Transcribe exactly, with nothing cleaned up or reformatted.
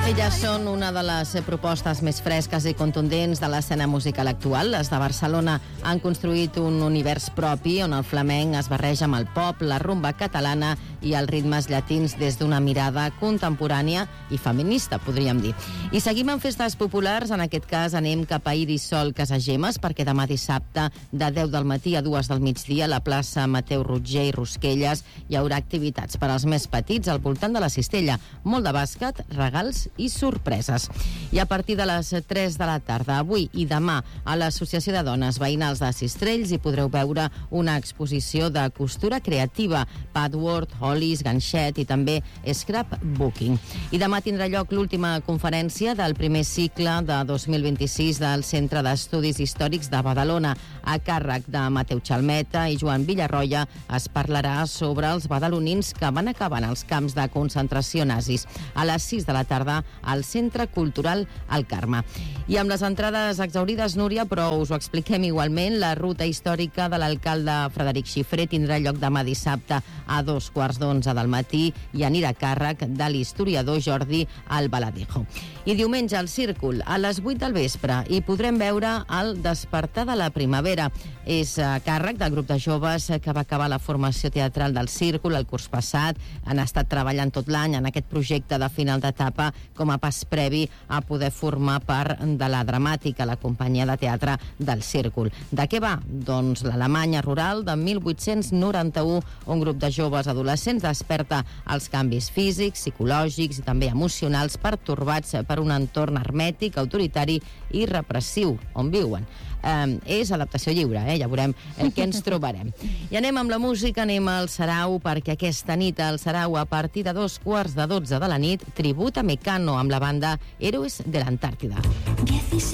Elles són una de les propostes més fresques i contundents de l'escena musical actual. Les de Barcelona han construït un univers propi on el flamenc es barreja amb el pop, la rumba catalana i els ritmes llatins des d'una mirada contemporània i feminista, podríem dir. I seguim amb festes populars. En aquest cas anem cap a Iris Sol Casagemes, perquè demà dissabte de deu del matí a dues del migdia a la plaça Mateu Rotger i Rosquelles hi haurà activitats per als més petits al voltant de la cistella, molt de bàsquet, regals i sorpreses. I a partir de les tres de la tarda, avui i demà, a l'Associació de Dones Veïnals de Sistrells hi podreu veure una exposició de costura creativa, patchwork, olis, ganxet i també scrapbooking. I demà tindrà lloc l'última conferència del primer cicle de dos mil vint-i-sis del Centre d'Estudis Històrics de Badalona. A càrrec de Mateu Chalmeta i Joan Villarroia es parlarà sobre els badalonins que van acabar en els camps de concentració nazis. A les sis de la tarda al Centre Cultural El Carme. I amb les entrades exaurides, Núria, però us ho expliquem igualment, la ruta històrica de l'alcalde Frederic Xifré tindrà lloc demà dissabte a dos quarts d'onze del matí i anirà a càrrec de l'historiador Jordi Albaladejo. I diumenge al Círcul, a les vuit del vespre, hi podrem veure el Despertar de la Primavera. És a càrrec del grup de joves que va acabar la formació teatral del Círcul el curs passat. Han estat treballant tot l'any en aquest projecte de final d'etapa com a pas previ a poder formar part de la dramàtica, la companyia de teatre del Círcul. De què va? Doncs l'Alemanya rural de mil vuit-cents noranta-u, un grup de joves adolescents desperta els canvis físics, psicològics i també emocionals pertorbats per un entorn hermètic, autoritari i repressiu on viuen. Eh, és adaptació lliure, eh? Ja veurem eh, què ens trobarem. I anem amb la música, anem al Sarau, perquè aquesta nit al Sarau, a partir de dos quarts de dotze de la nit, tribut a Mecano amb la banda Héroes de l'Antàrtida.